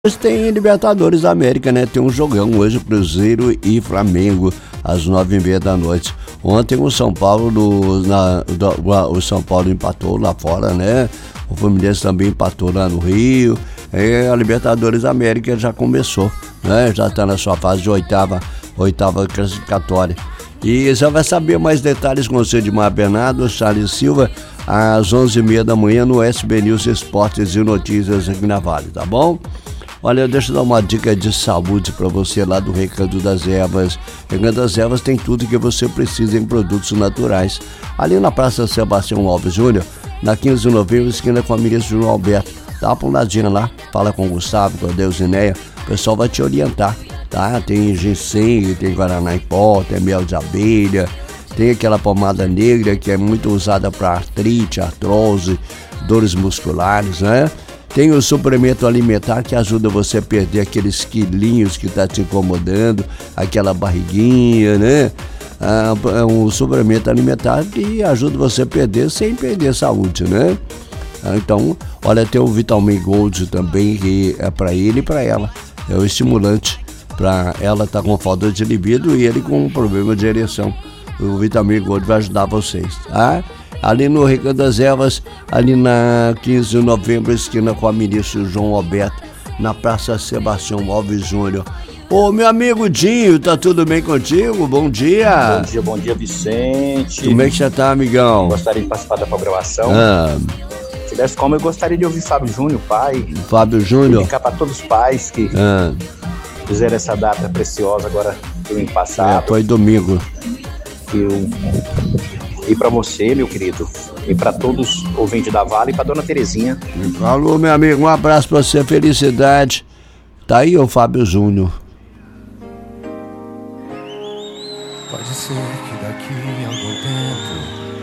Tem Libertadores da América, né? Tem um jogão hoje, Cruzeiro e Flamengo, às 9h30 da noite. Ontem o São Paulo, o São Paulo empatou lá fora, né? O Fluminense também empatou lá no Rio. E a Libertadores da América já começou, né? Já está na sua fase de oitava classificatória. E você vai saber mais detalhes com o Cedimar Bernardo, Charles Silva, às 11h30 da manhã no SB News Esportes e Notícias aqui na Vale, tá bom? Olha, deixa eu dar uma dica de saúde para você lá do Recanto das Ervas. Recanto das Ervas tem tudo que você precisa em produtos naturais. Ali na Praça Sebastião Alves Júnior, na 15 de novembro, esquina com a ministra João Alberto. Dá uma puladinha lá, fala com o Gustavo, com a Deusineia, o pessoal vai te orientar, tá? Tem ginseng, tem guaraná em pó, tem mel de abelha, tem aquela pomada negra que é muito usada para artrite, artrose, dores musculares, né? Tem o suplemento alimentar que ajuda você a perder aqueles quilinhos que tá te incomodando, aquela barriguinha, né? Um suplemento alimentar que ajuda você a perder sem perder saúde, né? Então, olha, tem o Vitamin Gold também, que é para ele e para ela. É o estimulante para ela tá com falta de libido e ele com um problema de ereção. O Vitamin Gold vai ajudar vocês, tá? Ali no Recanto das Ervas, ali na 15 de novembro, esquina com a ministra João Alberto, na Praça Sebastião Alves Júnior. Ô, meu amigo Dinho, tá tudo bem contigo? Bom dia. Bom dia, Vicente. Como é que você tá, amigão? Gostaria de participar da programação. Se desse como, eu gostaria de ouvir Fábio Júnior, pai. Fábio Júnior? Indicar para todos os pais que fizeram essa data preciosa agora, domingo passado. Foi domingo. E para você, meu querido, e para todos os ouvintes da Vale, e para dona Terezinha. Falou, meu amigo, um abraço para você, felicidade. Tá aí o Fábio Júnior. Pode ser que daqui a algum tempo